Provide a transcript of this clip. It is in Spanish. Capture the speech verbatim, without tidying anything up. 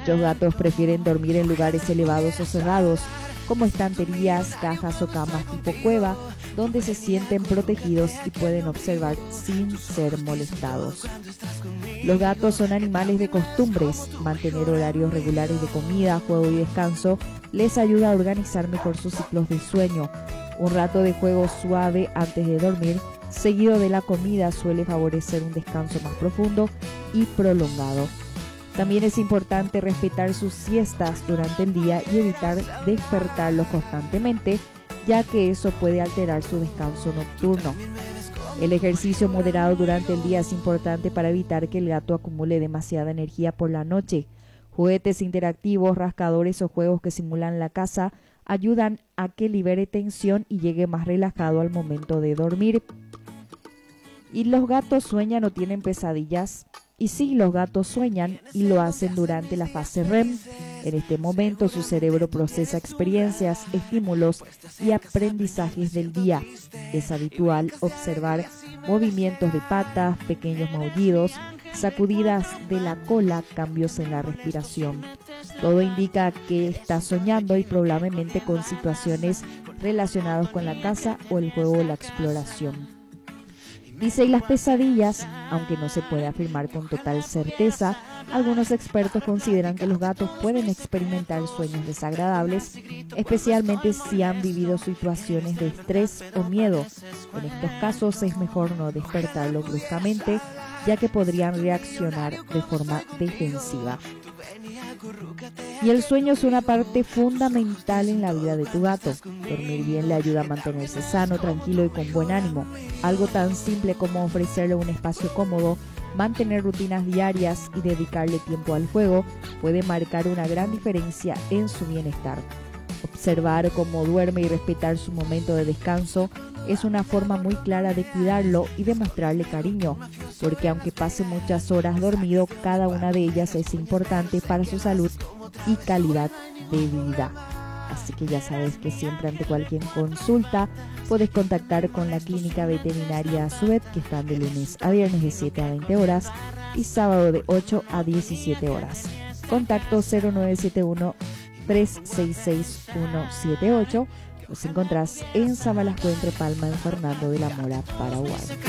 Muchos gatos prefieren dormir en lugares elevados o cerrados, como estanterías, cajas o camas tipo cueva, donde se sienten protegidos y pueden observar sin ser molestados. Los gatos son animales de costumbres. Mantener horarios regulares de comida, juego y descanso les ayuda a organizar mejor sus ciclos de sueño. Un rato de juego suave antes de dormir, seguido de la comida, suele favorecer un descanso más profundo y prolongado. También es importante respetar sus siestas durante el día y evitar despertarlos constantemente, ya que eso puede alterar su descanso nocturno. El ejercicio moderado durante el día es importante para evitar que el gato acumule demasiada energía por la noche. Juguetes interactivos, rascadores o juegos que simulan la caza ayudan a que libere tensión y llegue más relajado al momento de dormir. ¿Y los gatos sueñan o tienen pesadillas? Y sí, los gatos sueñan y lo hacen durante la fase R E M. En este momento su cerebro procesa experiencias, estímulos y aprendizajes del día. Es habitual observar movimientos de patas, pequeños maullidos, sacudidas de la cola, cambios en la respiración. Todo indica que está soñando y probablemente con situaciones relacionadas con la caza o el juego o la exploración. Dice, y las pesadillas, aunque no se puede afirmar con total certeza, algunos expertos consideran que los gatos pueden experimentar sueños desagradables, especialmente si han vivido situaciones de estrés o miedo. En estos casos es mejor no despertarlo bruscamente, ya que podrían reaccionar de forma defensiva. Y el sueño es una parte fundamental en la vida de tu gato. Dormir bien le ayuda a mantenerse sano, tranquilo y con buen ánimo. Algo tan simple como ofrecerle un espacio cómodo, mantener rutinas diarias y dedicarle tiempo al juego puede marcar una gran diferencia en su bienestar. Observar cómo duerme y respetar su momento de descanso es una forma muy clara de cuidarlo y de mostrarle cariño, porque aunque pase muchas horas dormido, cada una de ellas es importante para su salud y calidad de vida. Así que ya sabes que siempre ante cualquier consulta puedes contactar con la clínica veterinaria Suet, que están de lunes a viernes de siete a veinte horas y sábado de ocho a diecisiete horas. Contacto cero nueve siete uno, tres seis seis, uno siete ocho. Los encontrás en Sabalasco, entre Palma, en Fernando de la Mora, Paraguay.